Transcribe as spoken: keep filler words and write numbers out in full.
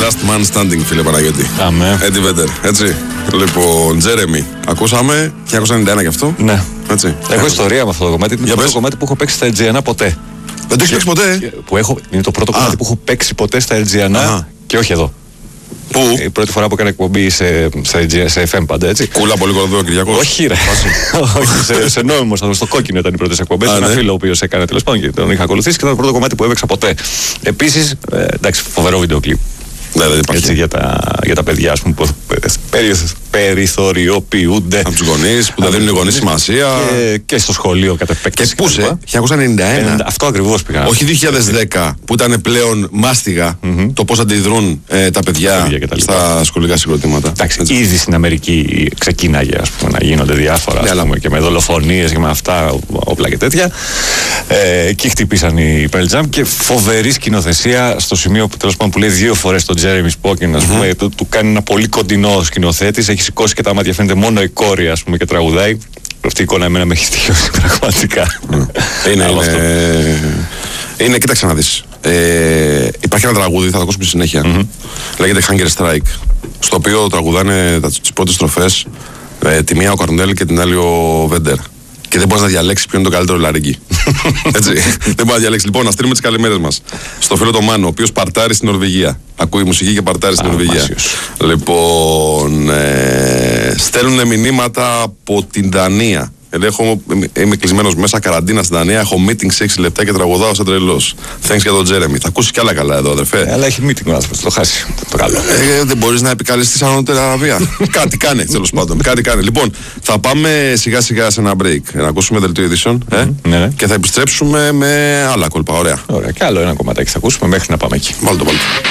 Last Man Standing, φίλε Παναγιώτη. Αμέ. Eddie Vedder, έτσι. Λοιπόν, Jeremy. Ακούσαμε, χίλια εννιακόσια ενενήντα ένα γι' αυτό. Ναι. Έτσι. Έχω ιστορία με αυτό το κομμάτι. Είναι το πρώτο κομμάτι που έχω παίξει στα Ερτζιανά ποτέ. Δεν το έχεις παίξει ποτέ. Που έχω, είναι το πρώτο κομμάτι που έχω παίξει ποτέ στα Ερτζιανά και όχι εδώ. Πού? Η πρώτη φορά που έκανα εκπομπή σε, σε, σε εφ εμ πάντα, έτσι. Κούλα πολύ κοντό, Κυριακός. Όχι, ρε. Όχι, σε, σε νόμιμο σταθμό, στο Κόκκινο ήταν οι πρώτες εκπομπές. Ένα ναι. φίλο ο οποίος έκανε τέλος πάντων και τον είχα ακολουθήσει και ήταν το πρώτο κομμάτι που έπαιξα ποτέ. Επίσης, ε, εντάξει, φοβερό βίντεο κλιπ. Ναι, δεν υπάρχει. Έτσι, για, τα, για τα παιδιά, ας πούμε, που περι, περιθωριοποιούνται. Από τους γονείς που τα δίνουν οι γονείς σημασία. Και, και στο σχολείο κατά επέκταση. Και πού σε, χίλια εννιακόσια ενενήντα ένα. Αυτό ακριβώς πήγα. Όχι δύο χιλιάδες δέκα που ήταν πλέον μάστιγα mm-hmm. το πώς αντιδρούν ε, τα παιδιά στα σχολικά συγκροτήματα. Εντάξει, ήδη στην Αμερική ξεκίναγε, ας πούμε, να γίνονται διάφορα, ας πούμε, και με δολοφονίες και με αυτά, όπλα και τέτοια. Ε, εκεί χτυπήσαν οι Pearl Jam και φοβερή σκηνοθεσία στο σημείο που τέλος πάντων που λέει δύο φορές τον Jeremy Spoken, ας πούμε, mm-hmm. του, του κάνει ένα πολύ κοντινό σκηνοθέτης, έχει σηκώσει και τα μάτια, φαίνεται μόνο η κόρη, ας πούμε, και τραγουδάει. Αυτή η εικόνα εμένα με έχει στοιχειώσει πραγματικά. Mm. είναι, είναι, είναι, κοίταξε να δεις. Ε, υπάρχει ένα τραγούδι, θα το ακούσουμε στη συνέχεια. Mm-hmm. Λέγεται Hunger Strike. Στο οποίο τραγουδάνε τις πρώτες στροφές ε, τη μία ο Κορνέλ και την άλλη ο Βέντερ. Και δεν μπορείς να διαλέξεις ποιο είναι το καλύτερο λαρίγκι. Έτσι. Δεν μπορείς να διαλέξεις. Λοιπόν, να στείλουμε τις καλημέρες μας στο φίλο το Μάνο, ο οποίος παρτάρει στην Νορβηγία. Ακούει μουσική και παρτάρει στην Νορβηγία. Λοιπόν, ε, στέλνουν μηνύματα από την Δανία. Έχω, είμαι κλεισμένος μέσα, καραντίνα στην Δανία. Έχω meeting σε έξι λεπτά και τραγουδάω σαν τρελός. Thanks για τον Τζέρεμι. Θα ακούσει κι άλλα καλά εδώ, αδερφέ. Ε, αλλά έχει meeting ο άνθρωπος, το χάσει. Το καλό. Ε, δεν μπορείς να επικαλεστείς ανώτερη Αραβία. Κάτι κάνε, τέλος πάντων. Κάτι κάνε. Λοιπόν, θα πάμε σιγά σιγά σε ένα break. Να ακούσουμε δελτίο ειδήσεων. Ε? Mm-hmm. Ναι, ναι. Και θα επιστρέψουμε με άλλα κόλπα. Ωραία. Ωραία. Και άλλο ένα κομματάκι θα ακούσουμε μέχρι να πάμε εκεί. Βάλτε το, βάλτε.